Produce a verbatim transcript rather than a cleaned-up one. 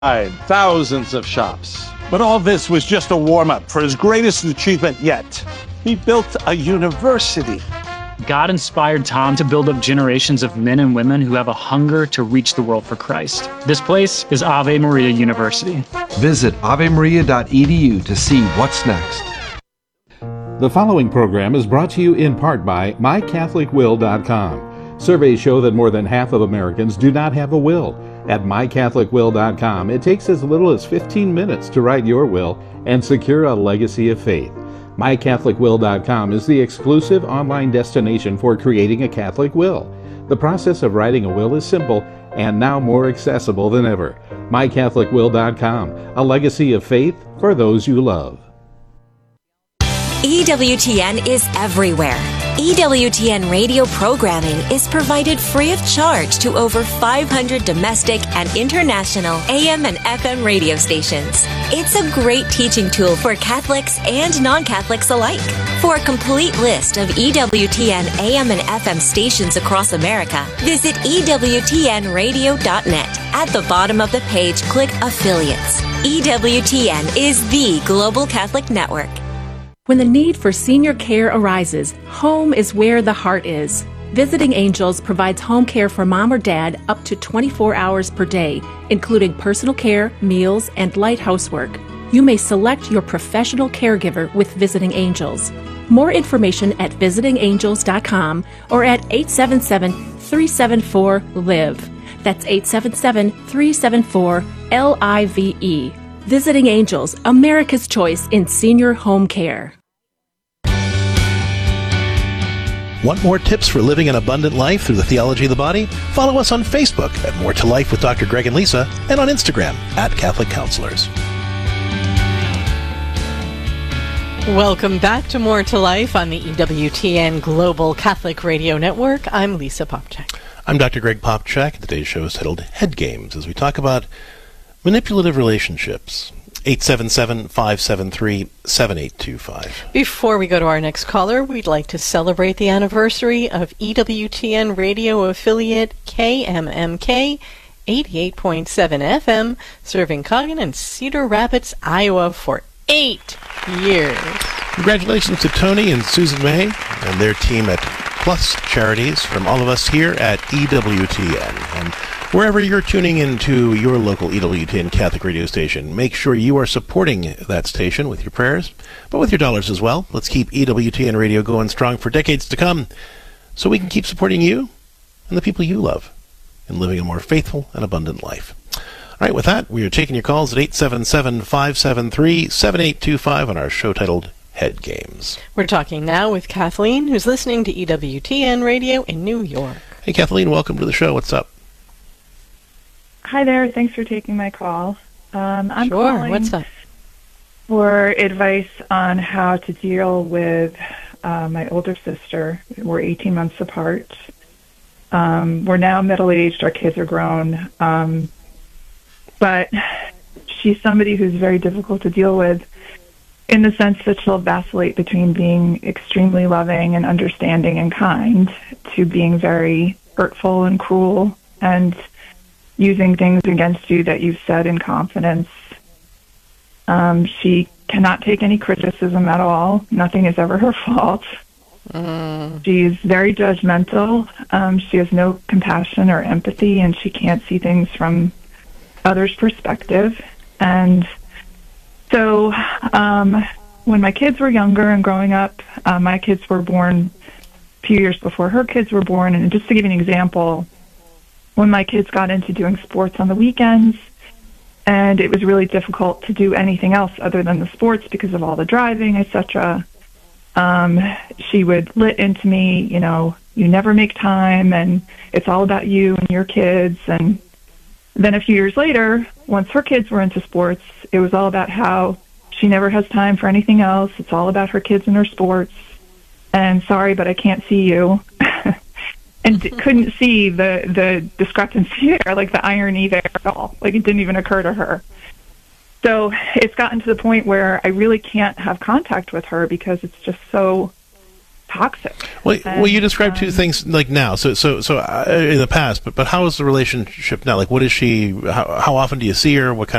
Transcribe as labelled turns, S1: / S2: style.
S1: Thousands of shops.
S2: But all this was just a warm-up for his greatest achievement yet. He built a university.
S3: God inspired Tom to build up generations of men and women who have a hunger to reach the world for Christ. This place is Ave Maria University.
S4: Visit ave maria dot e d u to see what's next.
S5: The following program is brought to you in part by my catholic will dot com. Surveys show that more than half of Americans do not have a will. At my catholic will dot com, it takes as little as fifteen minutes to write your will and secure a legacy of faith. my catholic will dot com is the exclusive online destination for creating a Catholic will. The process of writing a will is simple and now more accessible than ever. my catholic will dot com, a legacy of faith for those you love.
S6: E W T N is everywhere. E W T N radio programming is provided free of charge to over five hundred domestic and international A M and F M radio stations. It's a great teaching tool for Catholics and non-Catholics alike. For a complete list of E W T N A M and F M stations across America, visit E W T N radio dot net. At the bottom of the page, click Affiliates. E W T N is the Global Catholic Network.
S7: When the need for senior care arises, home is where the heart is. Visiting Angels provides home care for mom or dad up to twenty-four hours per day, including personal care, meals, and light housework. You may select your professional caregiver with Visiting Angels. More information at visiting angels dot com or at eight seven seven, three seven four, L I V E. That's eight seven seven, three seven four, L I V E. Visiting Angels, America's choice in senior home care.
S8: Want more tips for living an abundant life through the theology of the body? Follow us on Facebook at More to Life with Doctor Greg and Lisa, and on Instagram at Catholic Counselors.
S9: Welcome back to More to Life on the E W T N Global Catholic Radio Network. I'm Lisa Popchak.
S8: I'm Doctor Greg Popchak. Today's show is titled Head Games, as we talk about manipulative relationships. eight seven seven, five seven three, seven eight two five.
S9: Before we go to our next caller, we'd like to celebrate the anniversary of E W T N radio affiliate K M M K eighty-eight point seven F M, serving Coggin and Cedar Rapids, Iowa for eight years.
S8: Congratulations to Tony and Susan May and their team at Plus Charities from all of us here at E W T N. And wherever you're tuning into your local E W T N Catholic radio station, make sure you are supporting that station with your prayers, but with your dollars as well. Let's keep E W T N radio going strong for decades to come so we can keep supporting you and the people you love in living a more faithful and abundant life. All right, with that, we are taking your calls at eight seven seven, five seven three, seven eight two five on our show titled Head Games.
S9: We're talking now with Kathleen, who's listening to E W T N radio in New York.
S8: Hey, Kathleen, welcome to the show. What's up?
S10: Hi there. Thanks for taking my call. Um, I'm
S9: sure.
S10: calling
S9: What's up?
S10: for advice on how to deal with uh, my older sister. We're eighteen months apart. Um, we're now middle-aged. Our kids are grown. Um, but she's somebody who's very difficult to deal with in the sense that she'll vacillate between being extremely loving and understanding and kind to being very hurtful and cruel and using things against you that you've said in confidence. Um, she cannot take any criticism at all. Nothing is ever her fault.
S9: Mm.
S10: She's very judgmental. Um, she has no compassion or empathy, and she can't see things from others' perspective. And so um, when my kids were younger and growing up, uh, my kids were born a few years before her kids were born. And just to give you an example, when my kids got into doing sports on the weekends, and it was really difficult to do anything else other than the sports because of all the driving, et cetera, um, she would lit into me, you know, you never make time, and it's all about you and your kids. And then a few years later, once her kids were into sports, it was all about how she never has time for anything else. It's all about her kids and her sports. And sorry, but I can't see you. And couldn't see the, the discrepancy there, like the irony there at all. Like it didn't even occur to her. So it's gotten to the point where I really can't have contact with her because it's just so toxic.
S8: Well,
S10: and,
S8: well, you described two
S10: um,
S8: things like now. So, so, so uh, in the past, but but how is the relationship now? Like, what is she? How, how often do you see her? What kind